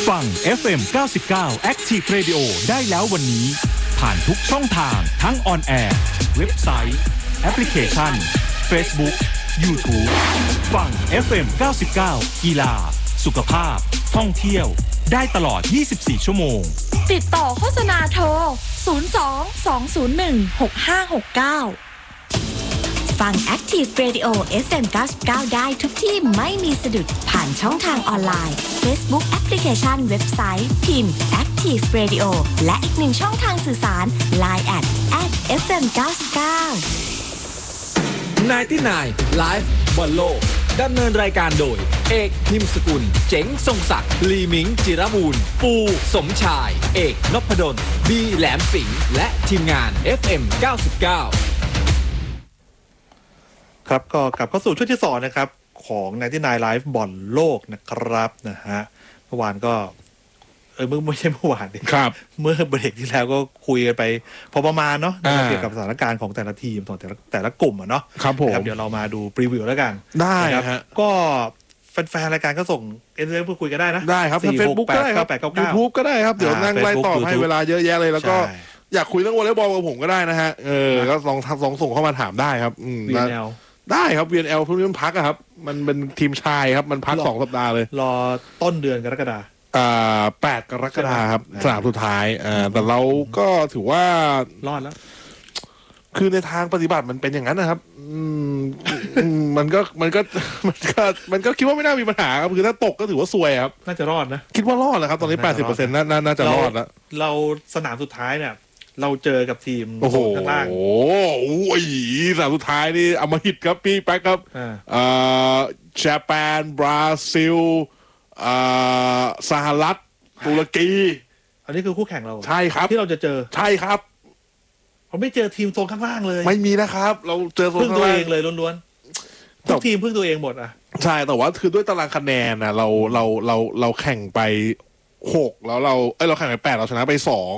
ฟัง FM 99 Active Radio ได้แล้ววันนี้ผ่านทุกช่องทางทั้งออนแอร์เว็บไซต์แอปพลิเคชัน Facebook YouTube ฟัง FM 99 กีฬาสุขภาพท่องเที่ยวได้ตลอด24ชั่วโมงติดต่อโฆษณาโทร02-201-6569ฟัง Active Radio FM 99ได้ทุกที่ไม่มีสะดุดผ่านช่องทางออนไลน์ Facebook แอปพลิเคชันเว็บไซต์พิมพ์ Active Radio และอีกหนึ่งช่องทางสื่อสาร Line @FM 99 99 Live บอลโลกดำเนินรายการโดยเอกพิมพ์สกุลเจ๋งทรงศักดิ์ลีมิงจิรมูลปูสมชายเอกนพดลบีแหลมสิงห์และทีมงาน FM 99 ครับก็กลับเข้าสู่ช่วงที่2นะครับของ99 Live บอลโลกนะครับนะฮะเมื่อวานก็ไม่ใช่เมื่อวานครับเมื่อเบรกที่แล้วก็คุยกันไปพอประมาณเนาะเกี่ยวกับสถานการณ์ของแต่ละทีมของแต่ละกลุ่มอ่ะเนาะครับผมเดี๋ยวเรามาดูพรีวิวแล้วกันได้ฮะก็แฟนๆรายการก็ส่งSMS พูดคุยกันได้นะได้ครับ Facebook ก็ได้ครับ YouTube ก็ได้ครับเดี๋ยวนั่งไล่ตอบให้เวลาเยอะแยะเลยแล้วก็อยากคุยเรื่องวอลเลย์บอลกับผมก็ได้นะฮะก็ลองส่งเข้ามาถามได้ครับได้ครับ VNL พวกนี้มันพักอะครับมันเป็นทีมชายครับมันพัก2สัปดาห์เลยรอต้นเดือนกรกฎาคม8 กรกฎาคมครับสนามสุดท้ายแต่เราก็ถือว่ารอดแล้วคือในทางปฏิบัติมันเป็นอย่างนั้นนะครับมันก็คิดว่าไม่น่ามีปัญหาครับคือถ้าตกก็ถือว่าซวยครับน่าจะรอดนะคิดว่ารอดแล้วครับตอนนี้ 80% น่าจะรอดแล้วเราสนามสุดท้ายเนี่ยเราเจอกับทีมข้างล่างโอ้ยสนามสุดท้ายนี่อมหิตครับพี่แป๊กครับญี่ปุ่นบราซิลสหรัฐตุรกีอันนี้คือคู่แข่งเราใช่ครับที่เราจะเจอใช่ครับเราไม่เจอทีมโซนข้างล่างเลยไม่มีนะครับเราเจอโซนข้างล่างพึ่งตัวเองเลยล้วนๆทุกทีมพึ่งตัวเองหมดอ่ะใช่แต่ว่าคือด้วยตารางคะแนนนะเราแข่งไป6แล้วเราแข่งไป8เราชนะไป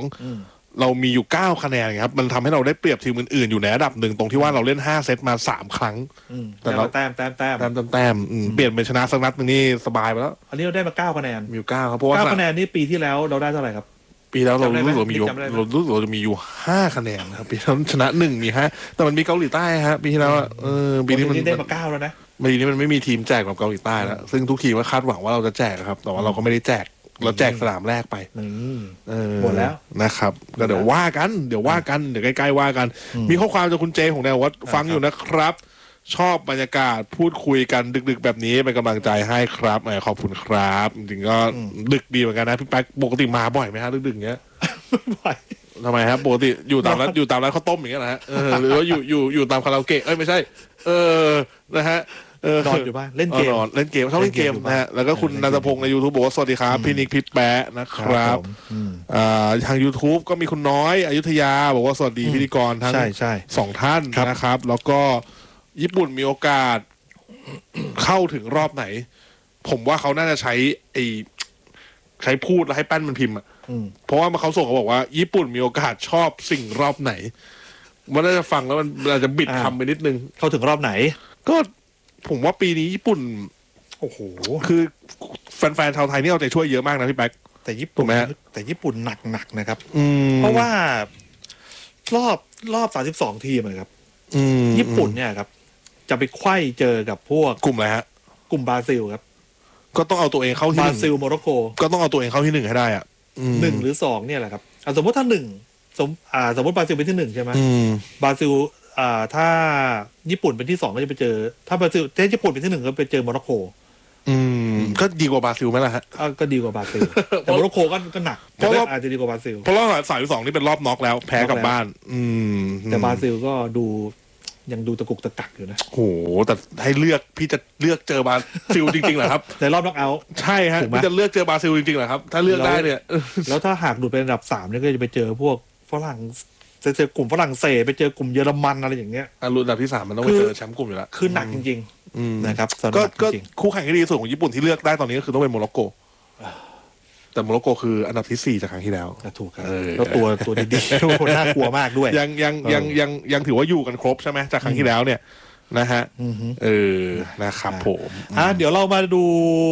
2เรามีอยู่9คะแนนครับมันทำให้เราได้เปรียบทีมอื่นๆอยู่ในระดับหนึ่งตรงที่ว่าเราเล่น5เซตมา3ครั้งแต่เราแต้มเปลี่ยนเป็นชนะสักนัดนึงนี่สบายไปแล้วอันนี้เราได้มา9คะแนนมี9ครับเพราะว่า 9คะแนนนี่ปีที่แล้วเราได้เท่าไหร่ครับปีแล้วเรารู้สึกว่ามีอยู่5คะแนนครับปีนั้นชนะ1มี5แต่มันมีเกาหลีใต้ฮะปีที่แล้วปีนี้มันได้มา9แล้วนะปีนี้มันไม่มีทีมแจกแบบเกาหลีใต้แล้วซึ่งทุกทีมก็คาดหวังว่าเราจะแจกครับแต่ว่าเราก็ไม่ได้แจกเราแจกสนามแรกไปหมดแล้วนะครับก็เดี๋ยวว่ากันเดี๋ยวใกล้ๆว่ากันมีข้อความจากคุณเจของแนววัดฟังอยู่นะครับชอบบรรยากาศพูดคุยกันดึกๆแบบนี้เป็นกำลังใจให้ครับขอบคุณครับจริงๆก็ดึกดีเหมือนกันนะพี่แป๊กปกติมาบ่อยไหมฮะดึกๆเงี้ยไม่บ่อยทำไมครับปกติอยู่ตามร้านข้าวต้มอย่างเงี้ยนะฮะหรือว่าอยู่ตามคาราโอเกะไม่ใช่นะฮะนอนอยู่บ้านเล่นเกมชอบเล่นเกมนะฮะแล้วก็คุณนันทพงศ์ใน YouTube บอกว่าสวัสดีครับพี่นิกพิษแปะนะครับทาง YouTube ก็มีคุณน้อยอยุธยาบอกว่าสวัสดีพิธีกรทั้ง2ท่านนะครับแล้วก็ญี่ปุ่นมีโอกาสเข้าถึงรอบไหนผมว่าเขาน่าจะใช้พูดแล้วให้แป้นมันพิมพ์เพราะว่าเขาส่งเขาบอกว่าญี่ปุ่นมีโอกาสชอบสิ่งรอบไหนมันน่าจะฟังแล้วมันอาจจะบิดคำไปนิดนึงเข้าถึงรอบไหนก็ผมว่าปีนี้ญี่ปุ่นโอ้โหคือแฟนๆชาวไทยนี่เอาใจช่วยเยอะมากนะพี่แป๊กแต่ญี่ปุ่นหนักนะครับเพราะว่ารอบ32ทีมนะครับญี่ปุ่นเนี่ยครับจะไปไขว้เจอกับพวกกลุ่มอะไรฮะกลุ่มบราซิลครับก็ต้องเอาตัวเองเข้าที่บราซิลโมร็อกโกก็ต้องเอาตัวเองเข้าที่1ให้ได้อ่ะ 1หรือ2เนี่ยแหละครับสมมติถ้า1สมมติบราซิลเป็นที่1ใช่ไหมบราซิลถ้าญี่ปุ่นเป็นที่2ก็จะไปเจอถ้าบราซิลถ้าญี่ปุ่นเป็นที่1ก็ไปเจอโมร็อกโกก็ดีกว่าบราซิลไหมล่ะฮะก็ดีกว่าบราซิลแต่โมร็อกโกก็หนักเพราะอาจจะดีกว่าบราซิลเพราะรอบ32นี่เป็นรอบน็อกแล้วแพ้กลับบ้านแต่บราซิลก็ยังดูตะกุกตะกักอยู่นะโหแต่ให้เลือกพี่จะเลือกเจอบราซิลจริงๆเหรอครับในรอบน็อกเอาท์ใช่ฮะพี่จะเลือกเจอบราซิลจริงๆเหรอครับถ้าเลือกได้เนี่ยแล้วถ้าหากดูเป็นอันดับ3เนี่ยก็จะไปเจอพวกฝรั่งจะเจอกลุ่มฝรั่งเศสไปเจอกลุ่มเยอรมันอะไรอย่างเงี้ยรุ่นอันดับที่3มันต้องไปเจอแชมป์กลุ่มอยู่แล้วคือหนักจริงๆนะครับก็คู่แข่งที่ดีสุดของญี่ปุ่นที่เลือกได้ตอนนี้ก็คือต้องเป็นโมร็อกโกแต่โมร็อกโกคืออันดับที่4จากครั้งที่แล้วถูกครับแล้วตัวดีๆคนน่ากลัวมากด้วยยังถือว่าอยู่กันครบใช่ไหมจากครั้งที่แล้วเนี่ยนะฮะนะครับผมเดี๋ยวเรามาดู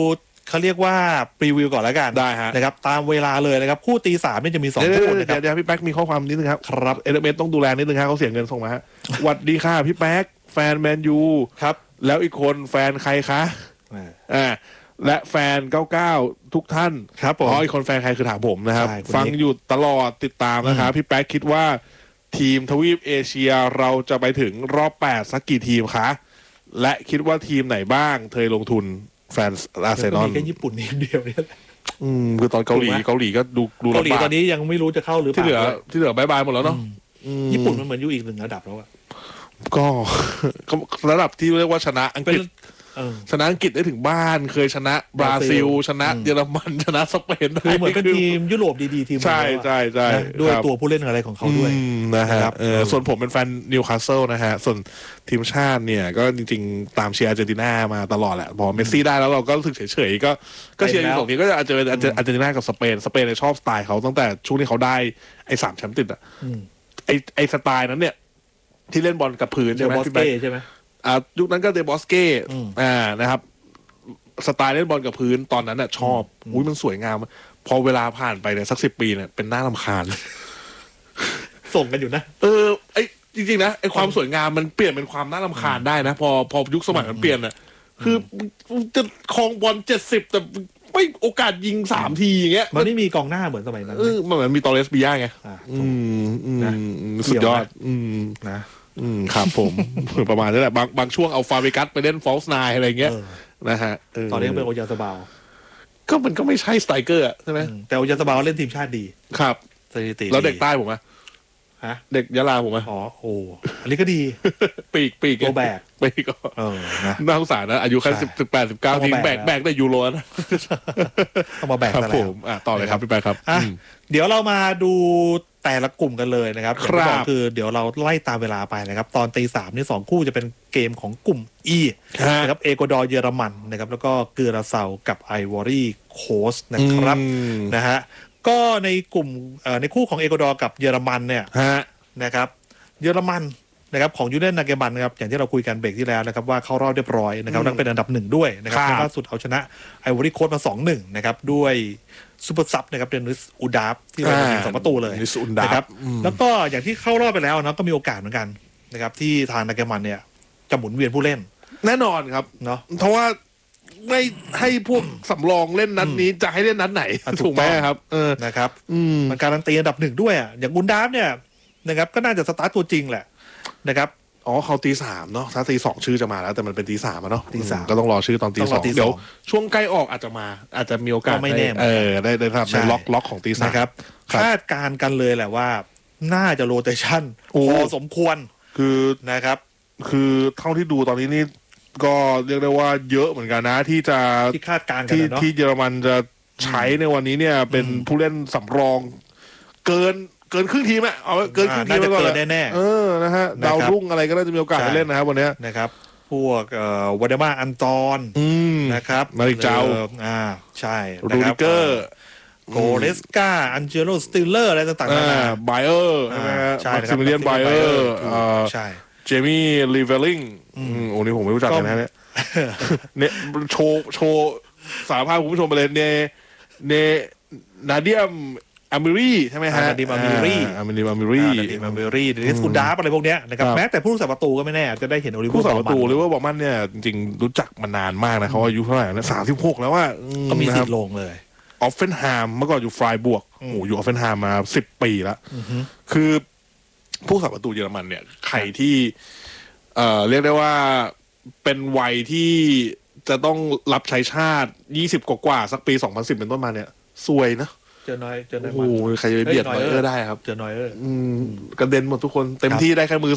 เขาเรียกว่าพรีวิวก่อนแล้วกันได้ฮะนะครับตามเวลาเลยนะครับคู่ตีสามนี่จะมี2คู่นะครับเดี๋ยวพี่แป๊กมีข้อความนิดนึงครับครับเอเลเมนต์ต้องดูแลนิดนึงครับเขาเสียเงินส่งมาฮะสวัสดีค่ะพี่แป๊กแฟนแมนยูครับแล้วอีกคนแฟนใครคะและแฟน99ทุกท่านครับผมอีกคนแฟนใครคือถามผมนะครับฟังอยู่ตลอดติดตามนะครับพี่แป๊กคิดว่าทีมทวีปเอเชียเราจะไปถึงรอบ8สักกี่ทีมคะและคิดว่าทีมไหนบ้างเคยลงทุนแฟนอาร์เซนอลก็ญี่ปุ่นทีมเดียวเนี่ยคือตอนเกาหลีก็ดูเกาหลีตอนนี้ยังไม่รู้จะเข้าหรือเปล่าที่เหลือบายหมดแล้วเนาะญี่ปุ่นมันเหมือนอยู่อีกหนึ่งระดับแล้วอะก็ระดับที่เรียกว่าชนะอังกฤษชนะอังกฤษได้ถึงบ้านเคยชนะบราซิลชนะเยอรมันชนะสเปนได้เหมือนเป็นทีมยุโรปดีๆทีมใช่ด้วยตัวผู้เล่นอะไรของเขาด้วยนะครับส่วนผมเป็นแฟนนิวคาสเซิลนะฮะส่วนทีมชาติเนี่ยก็จริงๆตามเชียร์อาร์เจนตินามาตลอดแหละพอเมสซี่ได้แล้วเราก็รู้สึกเฉยๆก็เชียร์อยู่ตรงนี้ก็อาจจะเป็นอาร์เจนตินากับสเปนเนี่ยชอบสไตล์เขาตั้งแต่ช่วงที่เขาได้ไอ้3แชมป์ติดอ่ะไอ้สไตล์นั้นเนี่ยที่เล่นบอลกับพื้นใช่ไหมใช่ไหมยุคนั้นก็เดบอสเก้นะครับสไตล์เล่นบอลกับพื้นตอนนั้นน่ะชอบมันสวยงามพอเวลาผ่านไปเนี่ยสัก10 ปีเนี่ยเป็นน่ารำคาญส่งกันอยู่นะไอ้จริงๆนะไอ้ความสวยงามมันเปลี่ยนเป็นความน่ารำคาญได้นะพอยุคสมัยมันเปลี่ยนน่ะคือจะครองบอล70แต่ไม่โอกาสยิง3 ทีอย่างเงี้ยมันไม่มีกองหน้าเหมือนสมัยนั้นมันเหมือนมีตอเรสบิย่าไงสุดยอดนะครับผมประมาณนี้แหละบางช่วงเอาฟาเวกัสไปเล่นฟอลส์ไนน์อะไรเงี้ยนะฮะตอนนี้เป็นโอยาสบาวก็มันก็ไม่ใช่สไตรเกอร์ใช่ไหมแต่โอยาสบาวเล่นทีมชาติดีครับสถิติแล้วเด็กใต้ผมเด็กยะลาผมอันนี้ก็ดีปีกโกแบกปีกก็น่าสงสารนะอายุแค่18 19ทีแบกได้ยูโรนะต้องมาแบกซะแล้วต่อเลยครับพี่แป๊กครับเดี๋ยวเรามาดูแต่ละกลุ่มกันเลยนะครับคือเดี๋ยวเราไล่ตามเวลาไปนะครับตอนตี 3นี่2คู่จะเป็นเกมของกลุ่ม E นะครับเอกวาดอร์เยอรมันนะครับแล้วก็เกลือราเซากับไอวอรี่โคสต์นะครับนะฮะก็ในกลุ่มในคู่ของเอกวาดอร์กับเยอรมันเนี่ยนะครับเยอรมันนะครับของยูเนนนาเกบันนะครับอย่างที่เราคุยกันเบรกที่แล้วนะครับว่าเข้ารอบเรียบร้อยนะครับแล้วเป็นอันดับ1ด้วยนะครับล่าสุดเอาชนะไอวอรี่โคสต์มา 2-1 นะครับด้วยซูเปอร์ซับนะครับเดนิสอูดาฟที่เรายิง2 ประตูเลยนะครับแล้วก็อย่างที่เข้ารอบไปแล้วนะก็มีโอกาสเหมือนกันนะครับที่ทางนาเกมันเนี่ยจะหมุนเวียนผู้เล่นแน่นอนครับเนาะเพราะว่าไม่ให้พวกสำรองเล่นนัดนี้จะให้เล่นนัดไหนถูกไหมครับนะครับมันการันตีอันดับ1ด้วยอ่ะอย่างอูดาฟเนี่ยนะครับก็น่าจะสตาร์ทตัวจริงแหละนะครับเขาตี 3เนาะถ้าตี 2ชื่อจะมาแล้วแต่มันเป็นตี 3เนาะตี 3 ก็ต้องรอชื่อตอนตี 2เดี๋ยวช่วงใกล้ออกอาจจะมีโอกาสไม่แน่ได้ทำในล็อกของตี 3 นะครับคาดการกันเลยแหละว่าน่าจะโรเตชั่นพอสมควรคือนะครับคือเท่าที่ดูตอนนี้นี่ก็เรียกได้ว่าเยอะเหมือนกันนะที่คาดการกันที่เยอรมันจะใช้ในวันนี้เนี่ยเป็นผู้เล่นสำรองเกินครึ่งทีมอ่ะเอาเกินครึ่งทีมไปก่อนแน่นะฮะดาวรุ่งอะไรก็น่าจะมีโอกาสไปเล่นนะครับวันนี้นะครับพวกวาเดมาอันตอนนะครับมาริเจ้าใช่รูดิเกอร์โกเลสกาอันเจโรสติลเลอร์อะไรต่างๆนานาไบเออร์ใช่ซิมิเลียนไบเออร์ใช่เจมี่ลีเวลลิงโอ้นี่ผมไม่รู้จักเลยนะเนี่ยโชว์สารภาพคุณผู้ชมไปเลยเนนาเดียมอามิรีใช่ไหมฮะอามิรีเดนิสอูดาฟอะไรพวกเนี้ยนะครับแม้แต่ผู้รักษาประตูก็ไม่แน่จะได้เห็นโอลิเวอร์ผู้รักษาประตูหรือว่าบอกมันเนี่ยจริงๆรู้จักมานานมากนะเขาอายุเท่าไหร่นะ36แล้วว่าก็มีสิทธิ์ลงเลยออฟเฟนไฮม์เมื่อก่อนอยู่ฟรายบวกอยู่ออฟเฟนไฮม์มา10 ปีแล้วคือผู้รักษาประตูเยอรมันเนี่ยใครที่เรียกได้ว่าเป็นวัยที่จะต้องรับใช้ชาติ20 กว่าสักปี2010เป็นต้นมาเนี่ยซวยนะเจอน้อยโอ้ใครจะไปเบียดนอยเออร์ได้ครับเจอนอยเออร์กระเด็นหมดทุกคนเต็มที่ได้แค่มือ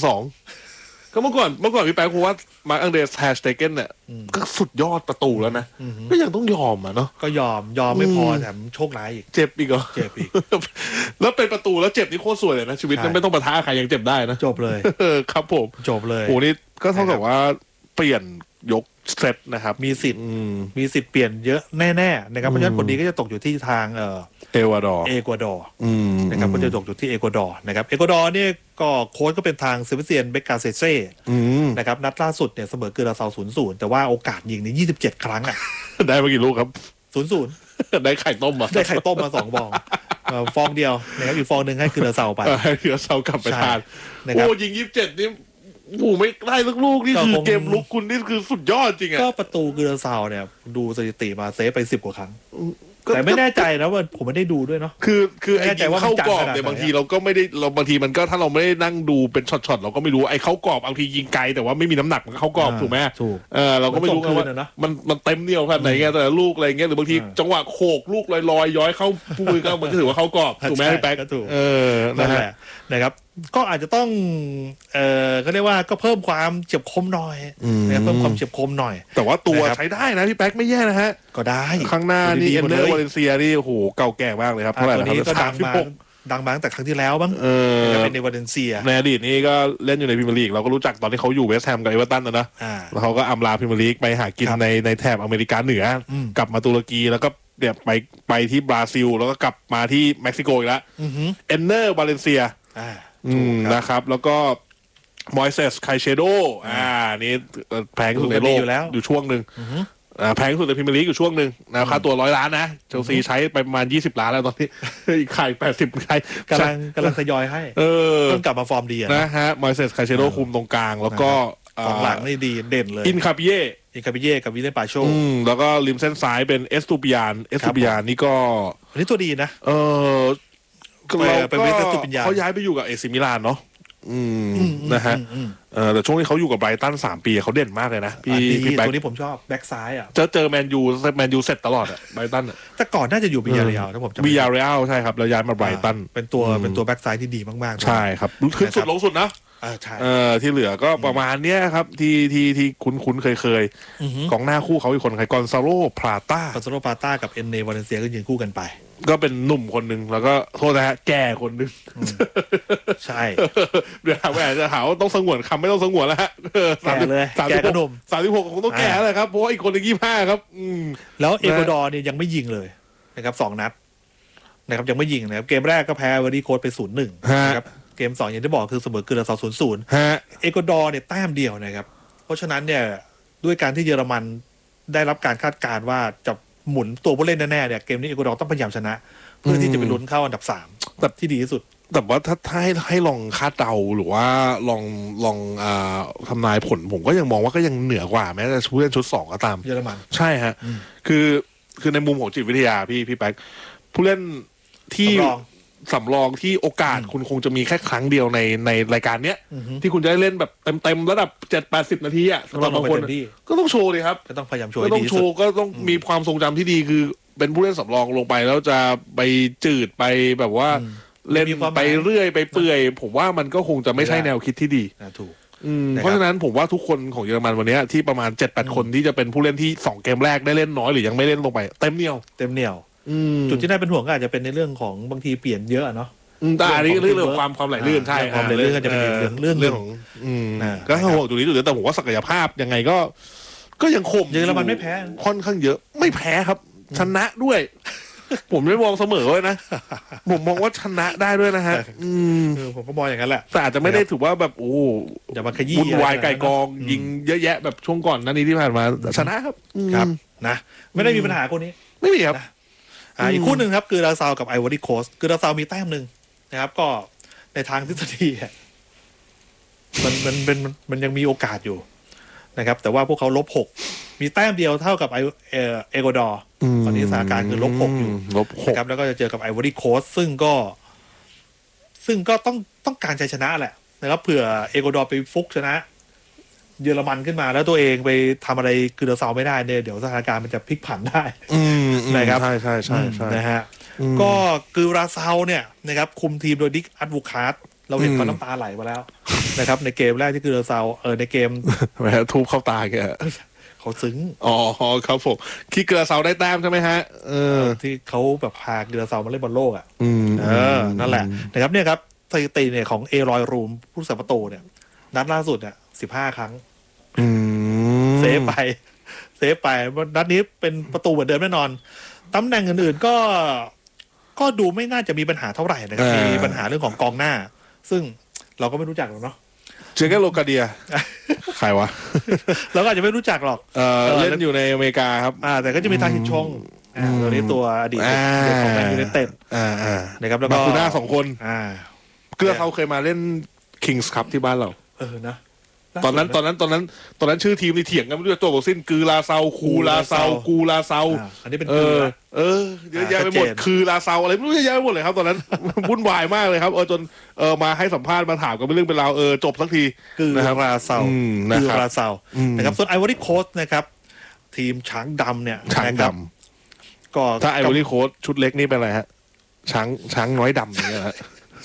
2ก็เมื่อก่อนพี่แป๊กพูดว่ามาร์คอังเดรสแฮชเตเกนเนี่ยก็สุดยอดประตูแล้วนะก็ยังต้องยอมเนาะก็ยอมไม่พอแถมโชคร้ายอีกเจ็บอีกเหรอเจ็บอีกแล้วเป็นประตูแล้วเจ็บนี่โคตรสวยเลยนะชีวิตไม่ต้องปะทะใครยังเจ็บได้นะจบเลยครับผมจบเลยโหนี่ก็เท่ากับว่าเปลี่ยนยกเซตนะครับมีสิทธิ์เปลี่ยนเยอะแน่ๆนะครับเพราะฉะนั้นผลดีก็จะตกอยู่ที่ทางเอกวาดอร์นะครับก็จะตกอยู่ที่เอกวาดอร์นะครับเอกวาดอร์เนี่ยก็โค้ชก็เป็นทางเซเบสเตียนเบกาเซเซ่นะครับนัดล่าสุดเนี่ยเสมอเกลือราเซา 0-0แต่ว่าโอกาสยิงนี่27 ครั้งอ่ะได้มากี่ลูกครับ 0-0 ได้ไข่ต้มมาได้ไข่ต้มมา2 ฟองฟองเดียวนะครับอีกฟองนึงให้คือเซาไปให้คือเซากลับไปทานโอ้ยิง27นี่โอ้ไม่ได้ลูกนี่คือเกมลุกคุณนี่คือสุดยอดจริงอ่ะก็ประตูคือเซาเนี่ยดูสถิติมาเซฟไป10 กว่าครั้งแต่ไม่แน่ใจนะว่าผมไม่ได้ดูด้วยเนาะคือไอ้ยิงเข้ากรอบเนี่ยบางทีเราก็ไม่ได้เราบางทีมันก็ถ้าเราไม่ได้นั่งดูเป็นช็อตๆเราก็ไม่รู้ไอ้เข้ากรอบบางทียิงไกลแต่ว่าไม่มีน้ำหนักมันเข้ากรอบถูกไหมถูกเราก็ไม่รู้ว่ามันเต็มเหนียวขนาดไหนไงแต่ลูกอะไรเงี้ยหรือบางทีจังหวะโขกลูกลอยย้อยเข้าปุยก็มันก็ถือว่าเข้ากรอบถูกไหมพี่แป๊กถูกนั่นแหละนะครับก็อาจจะต้องก็เรียกว่าก็เพิ่มความเฉียบคมหน่อยนะเพิ่มความเฉียบคมหน่อยแต่ว่าตัวใช้ได้นะพี่แป๊กไม่แย่นะฮะก็ได้ข้างหน้านี่เอนเนอร์วาเลนเซียนี่โอ้โหเก่าแก่มากเลยครับเท่าไหร่แล้วก็ดังมาตั้งแต่ครั้งที่แล้วบ้างจะเป็นในวาเลนเซียในอดีตนี่ก็เล่นอยู่ในพรีเมียร์ลีกเราก็รู้จักตอนที่เขาอยู่เวสต์แฮมกับเอเวอร์ตันนะแล้วเขาก็อำลาพรีเมียร์ลีกไปหากินในแถบอเมริกาเหนือกลับมาตุรกีแล้วก็เดี๋ยวไปที่บราซิลแล้วก็กลับมาที่เม็กซิโกอีกแล้วเอนเนอร์วาเลนเซียนะครับแล้วก็มอยเซสไคเชโดนี่แพงที่สุดในโลกอยู่ช่วงหนึ่งแพงที่สุดในพรีเมียร์ลีกอยู่ช่วงหนึ่งนะค่าตัว100 ล้านนะเชลซีใช้ไปประมาณ20 ล้านแล้วตอนนี้อีกขาย80ใครกำลังทยอยให้ต้องกลับมาฟอร์มดีนะฮะมอยเซสไคเชโดคุมตรงกลางแล้วก็ของหลังนี่ดีเด่นเลยอินคาปิเย่กับวิเลนปาโชแล้วก็ริมเส้นซ้ายเป็นเอสตูปิยานนี่ก็อันนี้ตัวดีนะเขาย้ายไปอยู่กับเอซิมิลานเนาะนะฮะแต่ช่วงที่เขาอยู่กับไบรตัน3 ปีเขาเด่นมากเลยนะพี่ตัวนี้ผมชอบแบ็กซ้ายอ่ะเจอแมนยูเสร็จตลอดอ่ะไบรตันแต่ก่อนน่าจะอยู่บิยาเรียลถ้าผมจำบิยาเรียลใช่ครับแล้วย้ายมาไบรตันเป็นตัวแบ็กซ้ายที่ดีมากๆใช่ครับขึ้นสุดลงสุดนะใช่ที่เหลือก็ประมาณเนี้ยครับที่คุ้นเคยกองหน้าคู่เขาอีกคนใครกอนซาโลพาต้ากับเอนเนวาเลนเซียก็ยืนคู่กันไปก็เป็นหนุ่มคนหนึ่งแล้วก็โทษนะฮะแก่คนหนึ่งใช่เดี๋ยวแหวนจะหาว่าต้องสงวนคำไม่ต้องสงวนแล้วฮะแก่กระหนุ่ม 36คงต้องแก่เลยครับเพราะอีกคนหนึ่ง25ครับแล้วเอกวาดอร์เนี่ยยังไม่ยิงเลยนะครับ2 นัดนะครับยังไม่ยิงนะครับเกมแรกก็แพ้วารีโค้ดไป0-1นะครับเกม2อย่างที่บอกคือเสมอเกลือ0-0เอกวาดอร์เนี่ยแต้มเดียวนะครับเพราะฉะนั้นเนี่ยด้วยการที่เยอรมันได้รับการคาดการณ์ว่าจะหมุนตัวผู้เล่นแน่ๆเนี่ยเกมนี้เอกวาดอร์ต้องพยายามชนะเพื่อที่จะไปลุ้นเข้าอันดับ3แบบที่ดีที่สุดแต่ว่าถ้าให้ลองคาดเดาหรือว่าลองทำนายผลผมก็ยังมองว่าก็ยังเหนือกว่าแม้แต่ผู้เล่นชุด2ก็ตามเยอรมันใช่ฮะคือในมุมของจิตวิทยาพี่แป๊กผู้เล่นที่สำรองที่โอกาสคุณคงจะมีแค่ครั้งเดียวในรายการเนี้ยที่คุณจะได้เล่นแบบเต็มระดับ 7-80 นาทีอ่ะสำหรับบางคนก็ต้องโชว์เลยครับก็ต้องพยายามโชว์ก็ต้องโชว์ก็ต้องมีความทรงจำที่ดีคือเป็นผู้เล่นสำรองลงไปแล้วจะไปจืดไปแบบว่าเล่นไปเรื่อยไปเปื่อยผมว่ามันก็คงจะไม่ใช่แนวคิดที่ดีถูกเพราะฉะนั้นผมว่าทุกคนของเยอรมันวันนี้ที่ประมาณ 7-8 คนที่จะเป็นผู้เล่นที่2 เกมแรกได้เล่นน้อยหรือยังไม่เล่นลงไปเต็มเหนียวจุดที่น่าเป็นห่วงก็อาจจะเป็นในเรื่องของบางทีเปลี่ยนเยอะเนาะแต่อันนี้เรื่องความไหลลื่นใช่ความไหลลื่นก็จะเป็นเรื่องของก็ห่วงตรงนี้จุดเดียวแต่ผมว่าศักยภาพยังไงก็ยังคมเยอรมันไม่แพ้ค่อนข้างเยอะไม่แพ้ครับชนะด้วยผมไม่มองเสมอเลยนะผมมองว่าชนะได้ด้วยนะฮะผมก็มองอย่างนั้นแหละแต่อาจจะไม่ได้ถือว่าแบบโอ้อย่ามาขยี้วุ่นวายไก่กองยิงเยอะแยะแบบช่วงก่อนนั้นนี้ที่ผ่านมาชนะครับนะไม่ได้มีปัญหาคนนี้ไม่มีครับอีกคู่หนึ่งครับคือราซาวกับไอวอรี่โคสต์คือราซาวมีแต้มหนึ่งนะครับก็ในทางทฤษฎีมันยังมีโอกาสอยู่นะครับแต่ว่าพวกเขา-6มีแต้มเดียวเท่ากับเอกวาดอร์ตอนนี้สถานการณ์คือ-6อยู่นะครับแล้วก็จะเจอกับไอวอรี่โคสต์ซึ่งก็ต้องการชัยชนะแหละนะครับเผื่อเอกวาดอร์ไปฟุกชนะเยอรมันขึ้นมาแล้วตัวเองไปทำอะไรคือราซาวไม่ได้เนี่ยเดี๋ยวสถานการณ์มันจะพลิกผันได้นะครับใช่นะฮะก็คือราซาวเนี่ยนะครับคุมทีมโดยดิกอัดวูคาร์ดเราเห็นเขาน้ำตาไหลมาแล้วนะครับในเกมแรกที่คือราซาวในเกมแหมทูบเข้าตาแกเขาซึ้งครับผมที่เกลือเซาได้แต้มใช่ไหมฮะที่เขาแบบพาเกลือเซามาเล่นบอลโลกอ่ะนั่นแหละนะครับเนี่ยครับสถิติเนี่ยของเอรอยรูมผู้รักษาประตูเนี่ยนัดล่าสุดเนี่ย15 ครั้งเซฟไปนัดนี้เป็นประตูเหมือนเดิมแน่นอนตำแหน่งอื่นๆก็ดูไม่น่าจะมีปัญหาเท่าไหร่นะครับมีปัญหาเรื่องของกองหน้าซึ่งเราก็ไม่รู้จักหรอกเนาะเจอแค่โลกาเดียใครวะเราก็อาจจะไม่รู้จักหรอกเล่นอยู่ในอเมริกาครับแต่ก็จะมีทางหินชงตัวนี้ตัวอดีตของแมนยูไนเต็ดนะครับแล้วก็บาคูน่า2 คนเกลือเขาเคยมาเล่น Kings Cup ที่บ้านเรานะตอนนั้นชื่อทีมนี่เถียงกันไม่รู้ตัวบอกสิ้นคือลาเซาคูลาเซากูลาเซาอันนี้เป็นเยอะแยะไปหมดคือลาเซาอะไรไม่รู้เยอะแยะไปหมดเลยครับตอนนั้นวุ่นวายมากเลยครับจนมาให้สัมภาษณ์มาถามกันเป็นเรื่องเป็นราวจบสักทีคือลาเซาคือลาเซานะครับส่วนไอวอรี่โคสต์นะครับทีมช้างดำเนี่ยช้างดำก็ถ้าไอวอรี่โคสต์ชุดเล็กนี่เป็นอะไรฮะช้างน้อยดำอย่างเงี้ยฮะ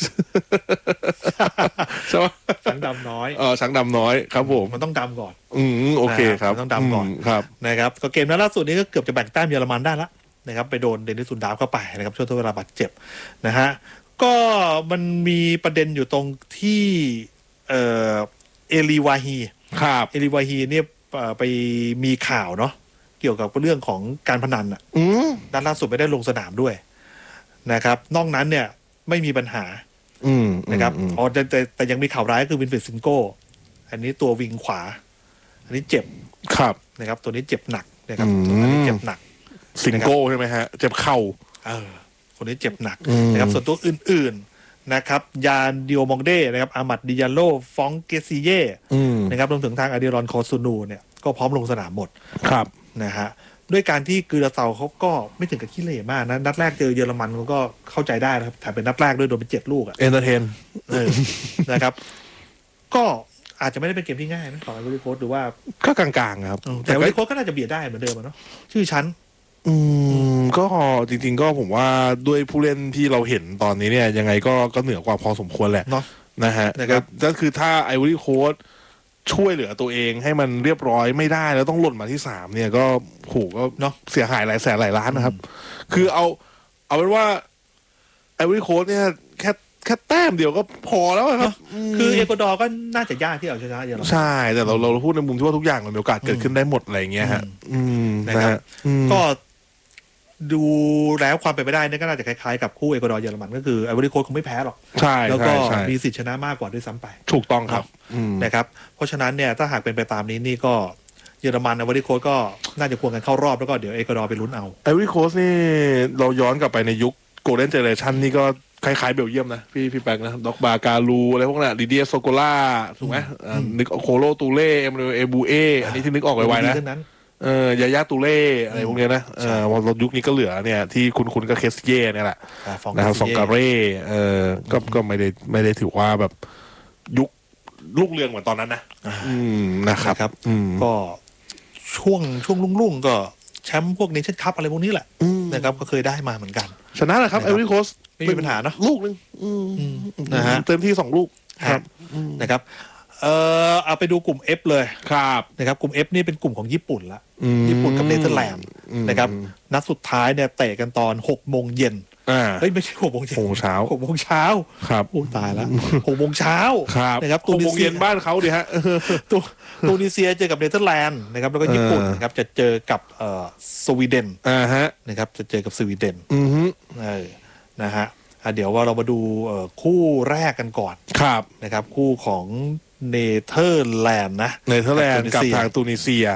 ใช่ไหมช้างดำน้อยช้างดำน้อยครับผมมันต้องดำก่อนโอเคครับต้องดำก่อนครับนะครับก็เกมนั้นล่าสุดนี้ก็เกือบจะแบ่งแต้มเยอรมันได้ละนะครับไปโดนเดนิส ซุนดาวเข้าไปนะครับช่วงทดเวลาบาดเจ็บนะฮะก็มันมีประเด็นอยู่ตรงที่เอลีวาฮีครับเอลีวาฮีเนี่ยไปมีข่าวเนาะเกี่ยวกับเรื่องของการพนันด้านล่าสุดไม่ได้ลงสนามด้วยนะครับนอกนั้นเนี่ยไม่มีปัญหานะครับแต่ยังมีข่าวร้ายคือวินเฟรดซินโก้อันนี้ตัววิงขวาอันนี้เจ็บครับนะครับตัวนี้เจ็บหนักนะครับอันนี้เจ็บหนักซินโก้ใช่ไหมฮะเจ็บเข่าคนนี้เจ็บหนักนะครับส่วนตัวอื่นๆนะครับยานดิโอมองเด้นะครับอามัดดิยาโลฟองเกซิเย่นะครับรวมถึงทางอาดิรอนคอซูนูเนี่ยก็พร้อมลงสนามหมดครับนะฮะด้วยการที่กือราเซาเขาก็ไม่ถึงกับขี้เหร่มากนะนัดแรกเจอเยอรมันเขาก็เข้าใจได้นะครับแต่เป็นนัดแรกด้วยโดนไป7 ลูกเอนเตอร์เทนนะครับก็อาจจะไม่ได้เป็นเกมที่ง่ายนะของไอวอรี่โคสต์หรือว่าก็กลางๆครับแต่ไอวอรี่โคสต์ก็น่าจะเบียดได้เหมือนเดิมเนาะชื่อชั้นก็จริงๆก็ผมว่าด้วยผู้เล่นที่เราเห็นตอนนี้เนี่ยยังไงก็เหนือกว่าพอสมควรแหละนะฮะก็คือถ้าไอวอรี่โคสต์ช่วยเหลือตัวเองให้มันเรียบร้อยไม่ได้แล้วต้องหล่นมาที่3เนี่ยก็โหก็เนาะเสียหายหลายแสนหลายล้านนะครับคือเอาเป็นว่าไอวอรี่โคสต์เนี่ยแค่แต้มเดียวก็พอแล้วครับคือเอกวาดอร์ก็น่าจะยากที่เอาชนะเยอรมันใช่แต่เราพูดในมุมที่ว่าทุกอย่างมันมีโอกาสเกิดขึ้นได้หมดอะไรอย่างเงี้ยฮะนะครับก็ดูแล้วความเป็นไปได้นี่ก็น่าจะคล้ายๆกับคู่เอกวาดอร์เยอรมันก็คือไอวอรี่โคสต์คงไม่แพ้หรอกใช่แล้วก็มีสิทธิชนะมากกว่าด้วยซ้ำไปถูกต้องครับนะครับเพราะฉะนั้นเนี่ยถ้าหากเป็นไปตามนี้นี่ก็เยอรมันไอวอรี่โคสต์ก็น่าจะควรกันเข้ารอบแล้วก็เดี๋ยวเอกวาดอร์ไปลุ้นเอาไอวอรี่โคสต์นี่เราย้อนกลับไปในยุคโกลเด้นเจเนอเรชั่นนี่ก็คล้ายๆเบลเยียมนะพี่แป๊กนะด็อกบาการูอะไรพวกนั้นดิเดียโซโกล่าถูกไหมนึกโคโลตูเล่เอบูเออันนี้ที่นึกออกไวๆนะยายาตูเล่อะไรพวกนี้นะยุคนี้ก็เหลือเนี่ยที่คุณก็เคสเย่เนี่ยแหละนะครับฟองการเร่ก็ไม่ได้ถือว่าแบบยุคลูกเรืองเหมือนตอนนั้นนะนะครับก็ช่วงรุ่งก็แชมป์พวกเนชั่นคัพอะไรพวกนี้แหละนะครับก็เคยได้มาเหมือนกันชนะแหละครับไอวอรี่โคสต์ไม่มีปัญหานะลูกนึงนะฮะเต็มที่2 ลูกนะครับเอาไปดูกลุ่ม F เลยครับนะครับกลุ่ม F นี่เป็นกลุ่มของญี่ปุ่นละญี่ปุ่นกับเนเธอร์แลนด์นะครับนัดสุดท้ายเนี่ยเตะกันตอน6 โมงเย็นเฮ้ยไม่ใช่6 โมงเย็น 6 โมงเช้า 6 โมงเช้าครับโอ้ตายแล้ว6 โมงเช้านะครับ6 โมงเย็นบ้านเขาดิฮะตูนิเซียเจอกับเนเธอร์แลนด์นะครับแล้วก็ญี่ปุ่นนะครับจะเจอกับสวีเดนนะครับจะเจอกับสวีเดนนะฮะเดี๋ยวว่าเรามาดูคู่แรกกันก่อนนะครับคู่ของเนเธอร์แลนด์นะเนเธอร์แลนด์กับทางตูนิเซีย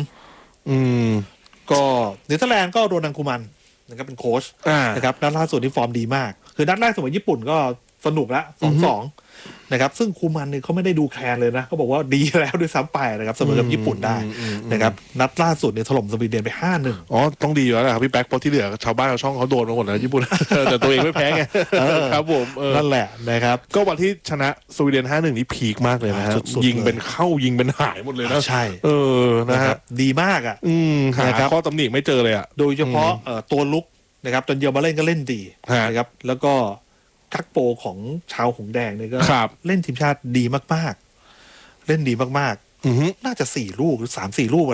ก็เนเธอร์แลนด์ก็โรนัลคูมันนะครับเป็นโค้ชนะครับนัดล่าสุดที่ฟอร์มดีมากคือนัดแรกสมัยญี่ปุ่นก็สนุกแล้ว 2-2 นะครับซึ่งคูมันเนี่ยเขาไม่ได้ดูแคลนเลยนะเขาบอกว่าดีแล้วด้วยซ้ำไปนะครับเสมอกับญี่ปุ่นได้นะครับนัดล่าสุดเนี่ยถล่มสวีเดนไป 5-1 อ๋อต้องดีอยู่แล้วนะครับพี่แป๊กเพราะที่เหลือชาวบ้านชาวช่องเขาโดนมาหมดแล้วญี่ปุ่นแต่ตัวเองไม่แพ้ไงครับผมนั่นแหละนะครับก็วันที่ชนะสวีเดน 5-1 นี่พีคมากเลยนะฮะยิงเป็นเข้ายิงเป็นหายหมดเลยนะใช่นะฮะดีมากอ่ะหาข้อตำหนิไม่เจอเลยอ่ะโดยเฉพาะตัวลุกนะครับจนเยอรมันเล่นก็เล่นดีนะครับแล้วก็กักโปของชาวหงแดงเนี่ยก็เล่นทีมชาติดีมากๆเล่นดีมากๆน่าจะ4 ลูกหรือ3-4 ลูก